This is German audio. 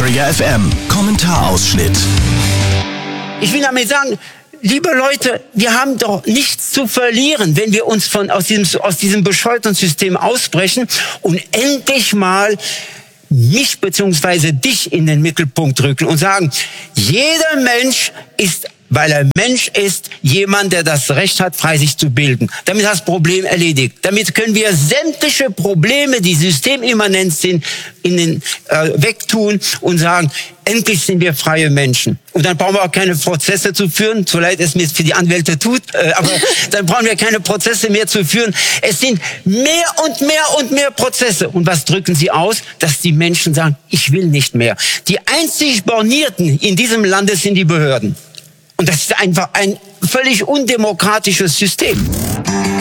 Area FM Kommentarausschnitt. Ich will damit sagen, liebe Leute, wir haben doch nichts zu verlieren, wenn wir uns aus diesem bescheuerten System ausbrechen und endlich mal mich bzw. dich in den Mittelpunkt rücken und sagen, jeder Mensch ist, weil er Mensch ist, jemand, der das Recht hat, frei sich zu bilden. Damit ist das Problem erledigt. Damit können wir sämtliche Probleme, die systemimmanent sind, wegtun und sagen, endlich sind wir freie Menschen. Und dann brauchen wir auch keine Prozesse zu führen, so leid es mir für die Anwälte tut, aber dann brauchen wir keine Prozesse mehr zu führen. Es sind mehr und mehr und mehr Prozesse. Und was drücken sie aus? Dass die Menschen sagen, ich will nicht mehr. Die einzig Bornierten in diesem Lande sind die Behörden. Und das ist einfach ein völlig undemokratisches System.